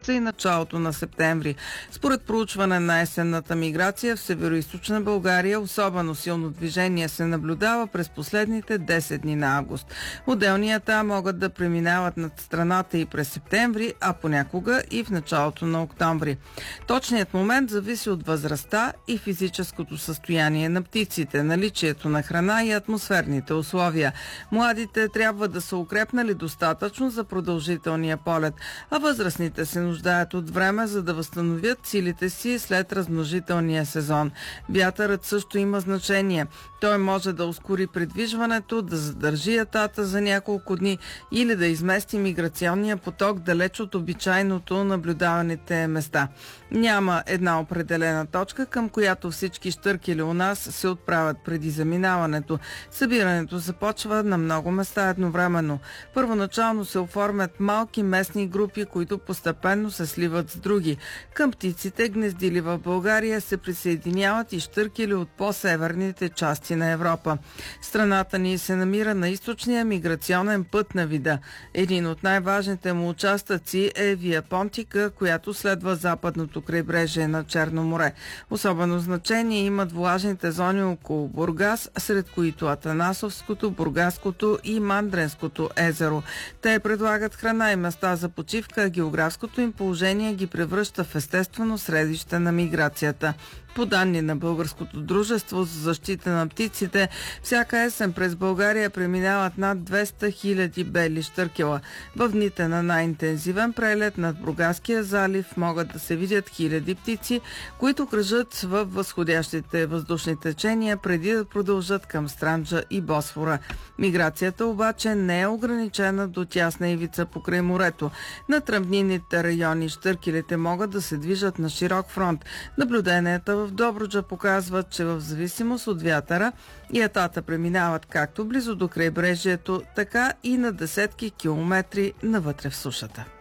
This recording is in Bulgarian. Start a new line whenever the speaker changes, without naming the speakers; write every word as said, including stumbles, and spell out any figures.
месеца и началото на септември. Според проучване на есенната миграция в североизточна България особено силно движение се наблюдава през последните десет дни на август. Отделни ята могат да преминават над страната и през септември, а понякога и в началото на октомври. Точният момент зависи от възрастта и физическото състояние на птиците, наличието на храна и атмосферните условия. Младите трябва да са укрепнали достатъчно за продължителния полет, а възрастните се нуждаят от време, за да възстановят силите си след размножителния сезон. Вятърът също има значение. Той може да ускори придвижването, да задържи ятата за няколко дни или да измести миграционния поток далеч от обичайното наблюдаваните места. Няма една определена точка, към която всички щъркели у нас се отправят преди заминаването. Събирането започва на много места едновременно. Първоначално се оформят малки местни групи, които постепенно се сливат с други. Към птиците, гнездили в България, се присъединяват и щъркели от по-северните части на Европа. Страната ни се намира на източния миграционен път на вида. Един от най-важните му участъци е Вия Понтика, която следва западното крайбрежие на Черно море. Особено значение имат влажните зони около Бургас, сред които Атанасовското, Бургаското и Мандренското езеро. Те предлагат храна и места за почивка, а географското им положение ги превръща в естествено средище на миграцията. По данни на Българското дружество за защита на птиците, всяка есен през България преминават над двеста хиляди бели щъркела. В дните на най-интензивен прелет над Бургаския залив могат да се видят хиляди птици, които кръжат във възходящите въздушни течения преди да продължат към Странджа и Босфора. Миграцията обаче не е ограничена до тясна ивица покрай морето. На равнинните райони щъркелите могат да се движат на широк фронт. Наблюденията в Добруджа показват, че в зависимост от вятъра ятата преминават както близо до крайбрежието, така и на десетки километри навътре в сушата.